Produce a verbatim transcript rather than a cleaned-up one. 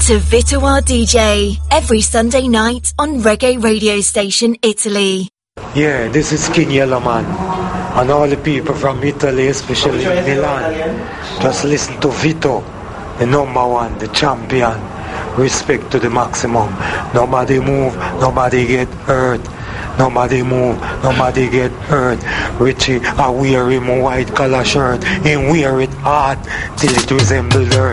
to Vito our D J every Sunday night on Reggae Radio Station Italy. Yeah, this is King Yellowman and all the people from Italy, especially Milan. Just listen to Vito, the number one, the champion. Respect to the maximum. Nobody move, nobody get hurt. Nobody move, nobody get hurt. Richie, I wear him a white collar shirt and wear it hard till it resembles earth.